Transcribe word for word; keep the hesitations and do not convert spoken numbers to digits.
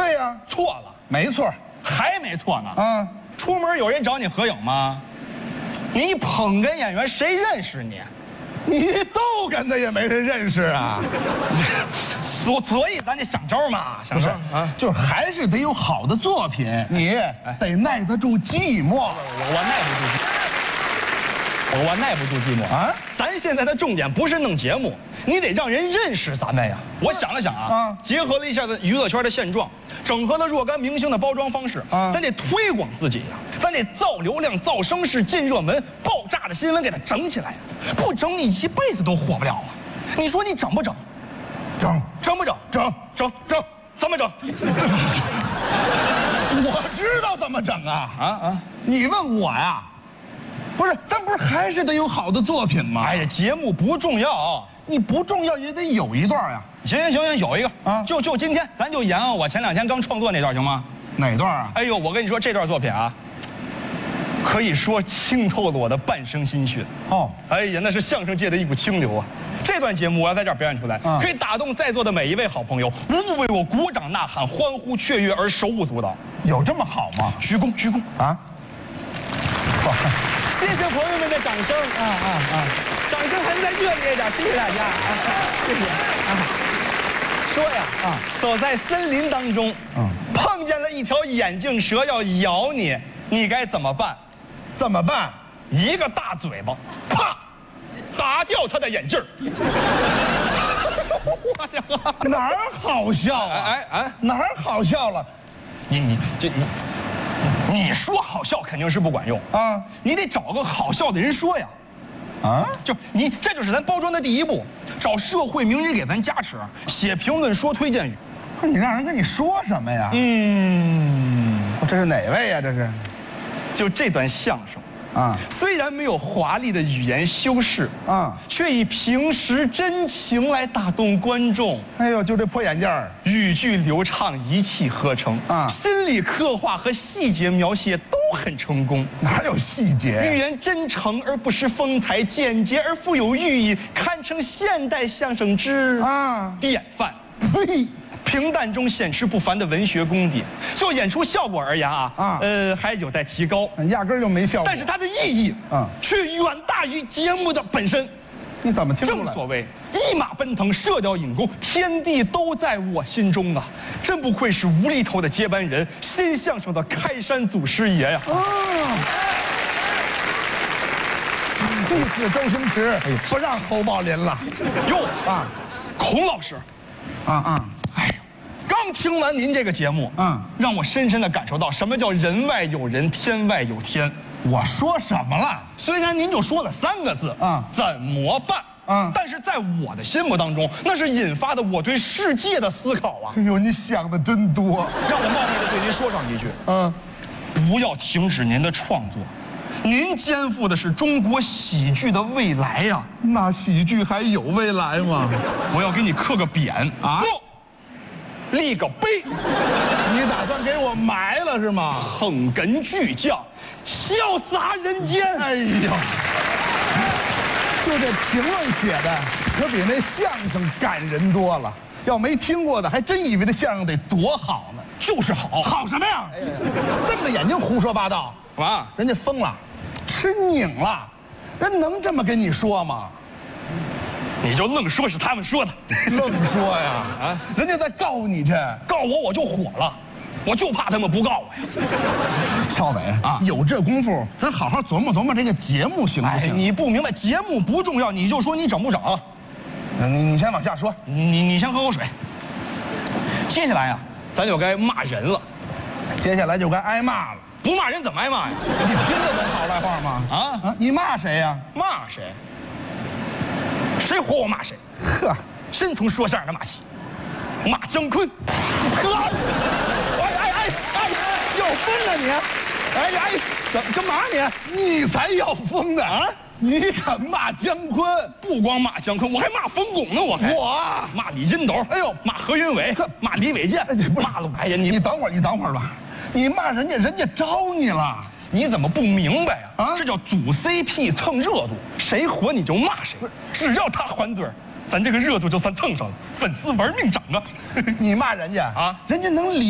对呀、啊， 错了， 没错， 还没错呢。 啊， 出门有人找你合影吗？你捧哏演员，谁认识你？ 你逗哏的也没人认识啊。 所所以咱得想招嘛，想招啊，就是还是得有好的作品，你得耐得住寂寞。 我我耐不住寂寞。我我耐不住寂寞啊！ 咱现在的重点不是弄节目，你得让人认识咱们呀。我想了想啊，啊结合了一下子娱乐圈的现状，整合了若干明星的包装方式，啊，咱得推广自己呀，咱得造流量、造声势、进热门、爆炸的新闻给它整起来呀。不整你一辈子都火不了啊！你说你整不整？ 整整不整？ 整整整怎么整？ 我知道怎么整啊！ 啊啊！ 你问我呀？不是，咱不是还是得有好的作品吗？ 哎呀，节目不重要， 你不重要也得有一段呀。 行行行行，有一个啊，就就今天，咱就演我前两天刚创作那段，行吗？ 哪段啊？ 哎呦，我跟你说，这段作品啊，可以说清透了我的半生心血。哦，哎呀，那是相声界的一股清流啊！这段节目我要在这儿表演出来，啊、可以打动在座的每一位好朋友，无不为我鼓掌呐喊、欢呼雀跃而手舞足蹈。 有这么好吗？ 鞠躬，鞠躬啊！谢谢朋友们的掌声啊啊啊！掌声还能再热烈一点，谢谢大家，啊、谢谢啊！说呀啊，走在森林当中，嗯，碰见了一条眼镜蛇要咬你，你该怎么办？ 怎么办？ 一个大嘴巴，啪，打掉他的眼镜。 哪儿好笑啊？哎哎，哪儿好笑了？ 你你这你。你说好笑肯定是不管用啊，你得找个好笑的人说呀，啊，就你这就是咱包装的第一步，找社会名人给咱加持，写评论说推荐语。 不是你让人跟你说什么呀？ 嗯， 这是哪位呀？这是， 就这段相声啊，虽然没有华丽的语言修饰啊，却以平时真情来打动观众。 哎呦，就这破眼镜儿， 语句流畅，一气呵成啊，心理刻画和细节描写都很成功。 哪有细节？ 语言真诚而不失风采，简洁而富有寓意，堪称现代相声之啊典范。 呸！ 平淡中显示不凡的文学功底，就演出效果而言啊，啊，呃，还有待提高， 压根儿就没效果。 但是它的意义啊，却远大于节目的本身。 你怎么听出来？ 正所谓一马奔腾，射雕引弓，天地都在我心中啊！真不愧是无厘头的接班人，新相声的开山祖师爷呀！啊！ 气死周星驰，不让侯宝林了。 哟啊，孔老师， 啊啊！ 刚听完您这个节目，嗯，让我深深地感受到什么叫人外有人，天外有天。 我说什么了？ 虽然您就说了三个字，啊，怎么办？啊，但是在我的心目当中，那是引发的我对世界的思考啊。 哎呦，你想的真多。 让我冒昧的对您说上一句，嗯，不要停止您的创作，您肩负的是中国喜剧的未来呀。 那喜剧还有未来吗？ 我要给你刻个匾啊。不。立个碑， 你打算给我埋了是吗？ 捧哏巨匠，潇洒人间。 哎呀，就这评论写的，可比那相声感人多了。要没听过的，还真以为这相声得多好呢。 就是好， 好什么呀？哎、瞪着眼睛胡说八道， 干嘛？ 人家疯了，吃拧了，人能这么跟你说吗？ 你就愣说是他们说的， 愣说呀？啊，人家再告你去， 告我我就火了，我就怕他们不告我呀。 少伟啊，有这功夫，咱好好琢磨琢磨这个节目行不行？ 哎、你不明白，节目不重要，你就说你整不整？ 你你先往下说， 你你先喝口水。接下来呀、啊，咱就该骂人了， 接下来就该挨骂了。 不骂人怎么挨骂呀？ 你听得懂好赖话吗？啊啊，你骂谁呀？ 骂谁？谁火我骂谁，呵，先从说相声的骂起，骂姜昆，呵，哎哎哎哎，要疯啊你！哎呀哎，干干嘛你？ 你才要疯呢啊！你敢骂姜昆？ 不光骂姜昆，我还骂冯巩呢，我还我骂李金斗，哎呦，骂何云伟，骂李伟健，骂了哎呀你你等会儿你等会儿吧，你骂人家人家招你了。 你怎么不明白呀？啊，这叫组 C P 蹭热度，谁火你就骂谁，只要他还嘴，咱这个热度就算蹭上了，粉丝玩命涨啊！ 你骂人家啊，人家能理。